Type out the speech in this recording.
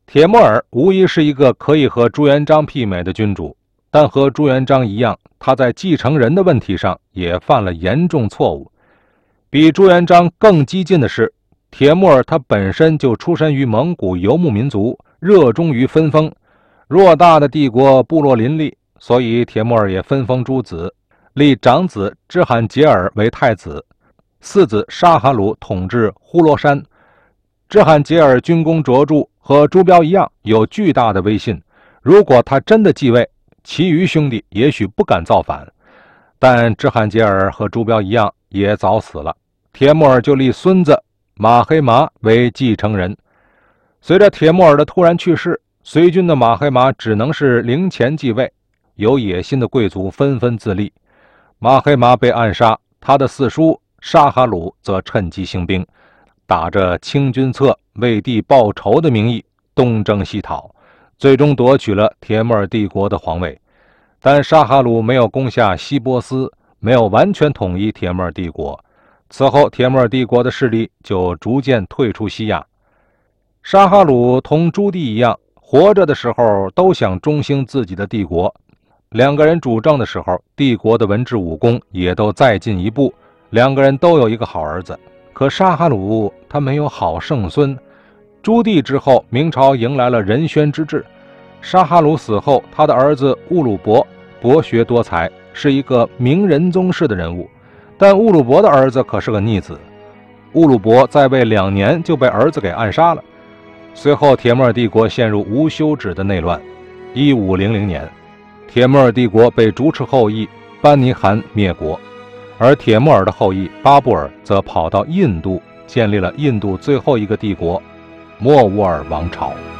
铁木儿无疑是一个可以和朱元璋媲美的君主，但和朱元璋一样，他在继承人的问题上也犯了严重错误。比朱元璋更激进的是，铁木儿他本身就出身于蒙古游牧民族，热衷于分封，偌大的帝国部落林立，所以铁木儿也分封诸子，立长子支罕杰尔为太子，次子沙哈鲁统治呼罗珊。支罕杰尔军功卓著，和朱标一样有巨大的威信，如果他真的继位，其余兄弟也许不敢造反。但支罕杰尔和朱标一样也早死了，铁木儿就立孙子马黑麻为继承人。随着铁木儿的突然去世，随军的马黑麻只能是陵前继位，有野心的贵族纷纷自立。马黑麻被暗杀，他的四叔沙哈鲁则趁机兴兵，打着清君侧为帝报仇的名义东征西讨，最终夺取了铁木儿帝国的皇位。但沙哈鲁没有攻下西波斯，没有完全统一铁木儿帝国。此后铁木儿帝国的势力就逐渐退出西亚。沙哈鲁同朱棣一样，活着的时候都想中兴自己的帝国，两个人主政的时候，帝国的文治武功也都再进一步，两个人都有一个好儿子。可沙哈鲁他没有好圣孙。朱棣之后，明朝迎来了仁宣之治。沙哈鲁死后，他的儿子兀鲁伯博学多才，是一个明仁宗式的人物。但兀鲁伯的儿子可是个逆子，兀鲁伯在位2年就被儿子给暗杀了。随后铁木儿帝国陷入无休止的内乱。1500年，铁木儿帝国被竹赤后裔班尼汗灭国，而铁木儿的后裔巴布尔则跑到印度，建立了印度最后一个帝国——莫卧儿王朝。